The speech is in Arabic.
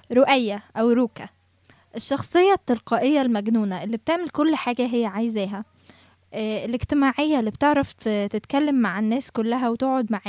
رؤية أو روكا، الشخصية التلقائية المجنونة اللي بتعمل كل حاجة هي عايزاها، الاجتماعية اللي بتعرف تتكلم مع الناس كلها وتقعد معاهم